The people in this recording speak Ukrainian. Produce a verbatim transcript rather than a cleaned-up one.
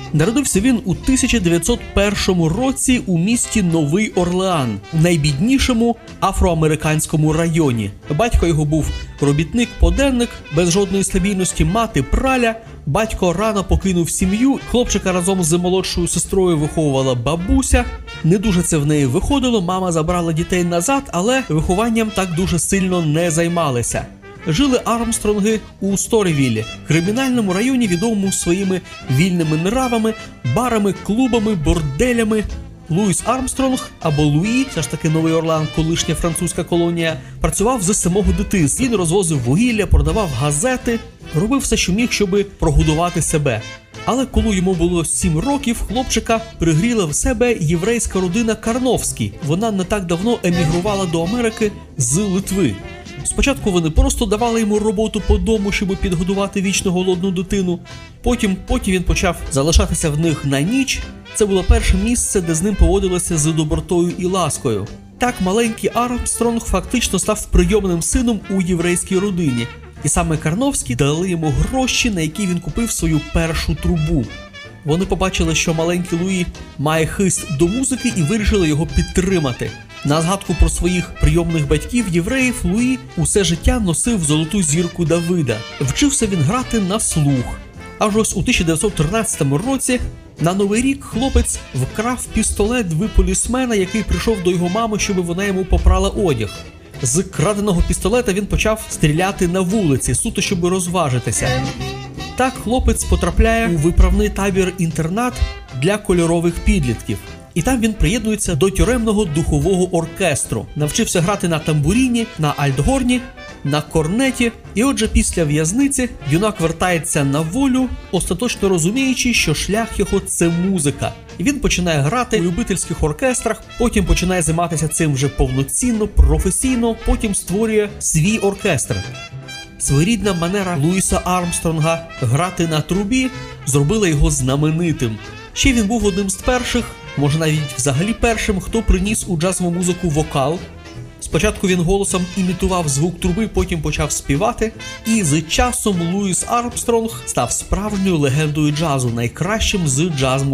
Народився він у тисяча дев'ятсот першому році у місті Новий Орлеан, у найбіднішому афроамериканському районі. Батько його був робітник-поденник, без жодної стабільності, мати праля. Батько рано покинув сім'ю, хлопчика разом з молодшою сестрою виховувала бабуся. Не дуже це в неї виходило, мама забрала дітей назад, але вихованням так дуже сильно не займалися. Жили Армстронги у Сторівіллі, кримінальному районі, відомому своїми вільними нравами, барами, клубами, борделями. Луїс Армстронг, або Луї, все ж таки Новий Орлеан, колишня французька колонія, працював з самого дитинства. Він розвозив вугілля, продавав газети, робив все, що міг, щоб прогодувати себе. Але коли йому було сім років, хлопчика пригріла в себе єврейська родина Карновські. Вона не так давно емігрувала до Америки з Литви. Спочатку вони просто давали йому роботу по дому, щоб підгодувати вічно голодну дитину. Потім, потім він почав залишатися в них на ніч. Це було перше місце, де з ним поводилося з добротою і ласкою. Так маленький Армстронг фактично став прийомним сином у єврейській родині. І саме Карновські дали йому гроші, на які він купив свою першу трубу. Вони побачили, що маленький Луї має хист до музики і вирішили його підтримати. На згадку про своїх прийомних батьків-євреїв, Луї усе життя носив золоту зірку Давида. Вчився він грати на слух. Аж ось у тисяча дев'ятсот тринадцятому році на Новий рік хлопець вкрав пістолет в полісмена, який прийшов до його мами, щоб вона йому попрала одяг. З краденого пістолета він почав стріляти на вулиці, суто щоб розважитися. Так хлопець потрапляє у виправний табір-інтернат для кольорових підлітків. І там він приєднується до тюремного духового оркестру. Навчився грати на тамбуріні, на альтгорні, на корнеті. І отже, після в'язниці юнак вертається на волю, остаточно розуміючи, що шлях його – це музика. І він починає грати у любительських оркестрах, потім починає займатися цим вже повноцінно, професійно, потім створює свій оркестр. Своєрідна манера Луїса Армстронга грати на трубі зробила його знаменитим. Ще він був одним з перших, може навіть взагалі першим, хто приніс у джазову музику вокал. Спочатку він голосом імітував звук труби, потім почав співати. І з часом Луїс Армстронг став справжньою легендою джазу, найкращим з джаз